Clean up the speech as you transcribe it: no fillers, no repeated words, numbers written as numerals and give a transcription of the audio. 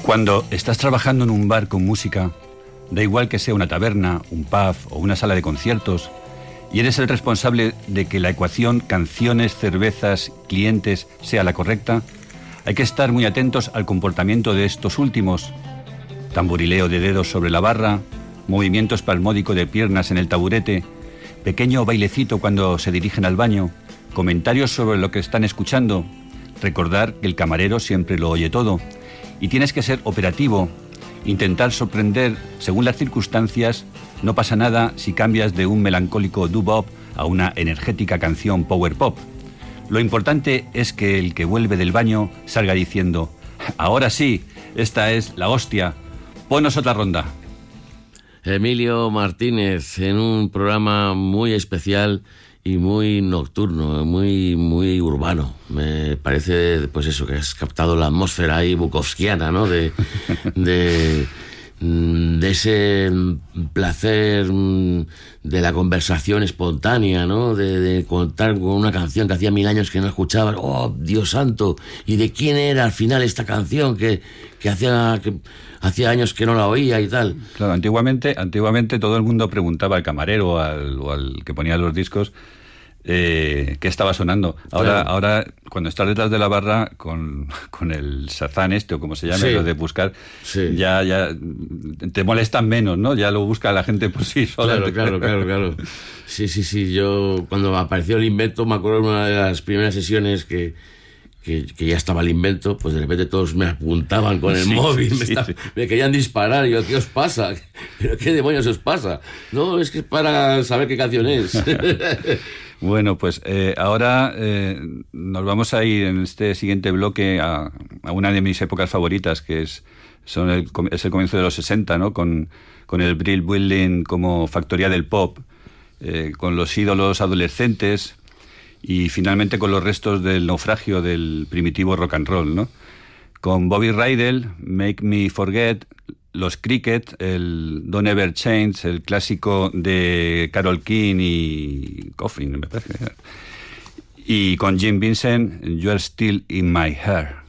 Cuando estás trabajando en un bar con música, da igual que sea una taberna, un pub o una sala de conciertos, y eres el responsable de que la ecuación canciones, cervezas, clientes sea la correcta, hay que estar muy atentos al comportamiento de estos últimos. Tamborileo de dedos sobre la barra, movimiento espasmódico de piernas en el taburete, pequeño bailecito cuando se dirigen al baño, comentarios sobre lo que están escuchando, recordar que el camarero siempre lo oye todo, y tienes que ser operativo, intentar sorprender según las circunstancias. No pasa nada si cambias de un melancólico doo-wop a una energética canción power pop. Lo importante es que el que vuelve del baño salga diciendo: ahora sí, esta es la hostia, ponnos otra ronda. Emilio Martínez, en un programa muy especial y muy nocturno, muy urbano. Me parece, pues eso, que has captado la atmósfera ahí bukowskiana, ¿no? De ese placer de la conversación espontánea, ¿no? De contar con una canción que hacía 1000 años que no escuchabas. ¡Oh, Dios santo! ¿Y de quién era al final esta canción que hacía años que no la oía y tal? Claro, antiguamente todo el mundo preguntaba al camarero o al que ponía los discos qué estaba sonando. Ahora cuando estás detrás de la barra con el Shazam o como se llame, sí, lo de buscar, sí, ya te molestan menos, ¿no? Ya lo busca la gente por sí sola. Claro. Sí. Yo, cuando apareció el invento, me acuerdo de una de las primeras sesiones que ya estaba el invento, pues de repente todos me apuntaban con el móvil, me querían disparar. Y yo, ¿qué os pasa? ¿Pero qué demonios os pasa? No, es que es para saber qué canción es. Bueno, pues ahora nos vamos a ir en este siguiente bloque a una de mis épocas favoritas, que es el comienzo de los 60, ¿no? Con el Brill Building como factoría del pop, con los ídolos adolescentes y finalmente con los restos del naufragio del primitivo rock and roll, ¿no? Con Bobby Rydell, Make Me Forget, los Cricket, el Don't Ever Change, el clásico de Carole King y Coffin, me parece. Y con Jim Vincent, You're Still in My Hair.